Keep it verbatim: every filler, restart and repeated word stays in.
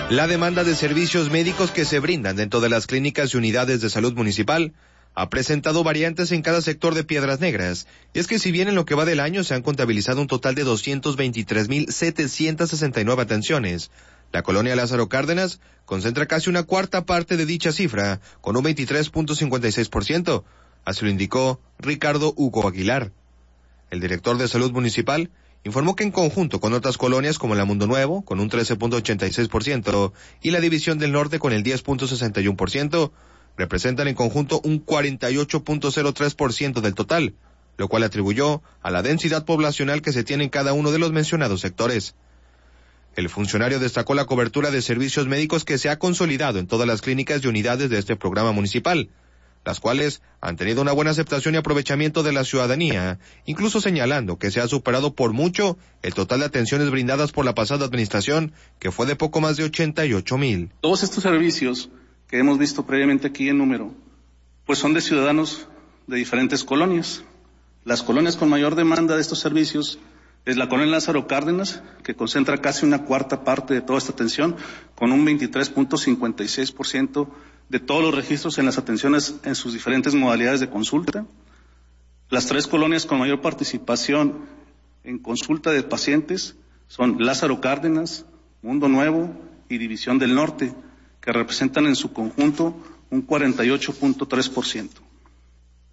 La demanda de servicios médicos que se brindan dentro de las clínicas y unidades de salud municipal ha presentado variantes en cada sector de Piedras Negras. Y es que si bien en lo que va del año se han contabilizado un total de doscientos veintitrés mil setecientos sesenta y nueve atenciones, la colonia Lázaro Cárdenas concentra casi una cuarta parte de dicha cifra, con un veintitrés punto cincuenta y seis por ciento. Así lo indicó Ricardo Hugo Aguilar. El director de salud municipal informó que en conjunto con otras colonias como la Mundo Nuevo, con un trece punto ochenta y seis por ciento, y la División del Norte con el diez punto sesenta y uno por ciento, representan en conjunto un cuarenta y ocho punto cero tres por ciento del total, lo cual atribuyó a la densidad poblacional que se tiene en cada uno de los mencionados sectores. El funcionario destacó la cobertura de servicios médicos que se ha consolidado en todas las clínicas y unidades de este programa municipal, las cuales han tenido una buena aceptación y aprovechamiento de la ciudadanía, incluso señalando que se ha superado por mucho el total de atenciones brindadas por la pasada administración, que fue de poco más de ochenta y ocho mil. Todos estos servicios que hemos visto previamente aquí en número, pues son de ciudadanos de diferentes colonias. Las colonias con mayor demanda de estos servicios es la colonia Lázaro Cárdenas, que concentra casi una cuarta parte de toda esta atención, con un veintitrés punto cincuenta y seis por ciento de todos los registros en las atenciones en sus diferentes modalidades de consulta. Las tres colonias con mayor participación en consulta de pacientes son Lázaro Cárdenas, Mundo Nuevo y División del Norte, que representan en su conjunto un cuarenta y ocho punto tres por ciento.